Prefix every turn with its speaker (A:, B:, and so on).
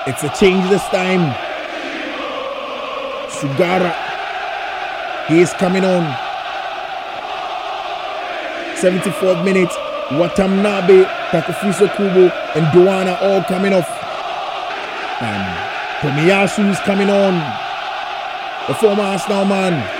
A: It's a change this time. Sugara. He is coming on. 74th minute. Watanabe, Takefusa Kubo, and Duana all coming off. And Tomiyasu is coming on. The former Arsenal man.